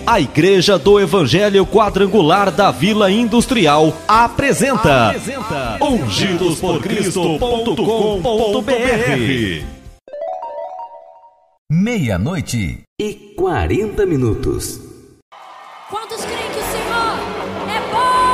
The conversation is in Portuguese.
A Igreja do Evangelho Quadrangular da Vila Industrial apresenta ungidosporcristo.com.br. 00:40. Quantos creem que o Senhor é bom?